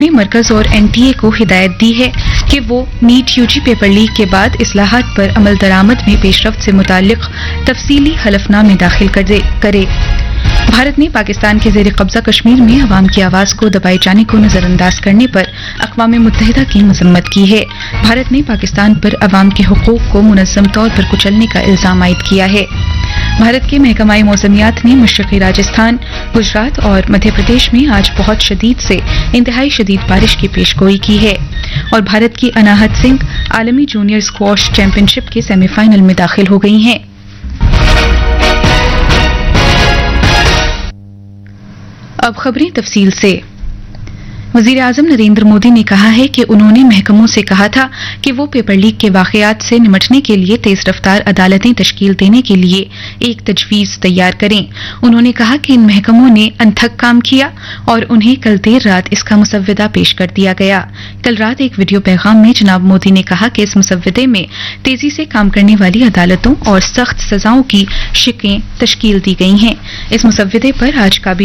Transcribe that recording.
ने मरकज और NTA को हिदायत दी है कि वो नीट UG पेपर लीक के बाद इस्लाहात पर अमल दरामद में पेशरफ्त से मुताल्लिक तफसीली हलफनामे दाखिल करे। भारत ने पाकिस्तान के ज़ेर कब्जा कश्मीर में अवाम की आवाज़ को दबाए जाने को नज़रअंदाज करने पर अक़वाम मुत्तहिदा की मज़म्मत की है। भारत ने पाकिस्तान पर अवाम के हुकूक को मुनज़्ज़म तौर पर कुचलने का इल्ज़ाम आयद किया है। भारत के महकमा मौसमियात ने मशरक़ी राजस्थान, गुजरात और मध्य प्रदेश में आज बहुत शदीद से इंतहाई शदीद बारिश की पेशगोई की है और भारत की अनाहत सिंह आलमी जूनियर स्क्वॉश चैंपियनशिप के सेमीफाइनल में दाखिल हो गई हैं। अब खबरें तफसील से। वज़ीर आज़म नरेंद्र मोदी ने कहा है कि उन्होंने महकमों से कहा था कि वो पेपर लीक के वाक़यात से निमटने के लिए तेज़ रफ्तार अदालतें तश्कील देने के लिए एक तजवीज़ तैयार करें। उन्होंने कहा कि इन महकमों ने अनथक काम किया और उन्हें कल देर रात इसका मुसव्वदा पेश कर दिया गया। कल रात एक वीडियो पैगाम में जनाब मोदी ने कहा कि इस मुसव्वदे में तेज़ी से काम करने वाली अदालतों और सख्त सजाओं की शिकें तश्कील दी गई हैं। इस मुसव्वदे पर आज काबीना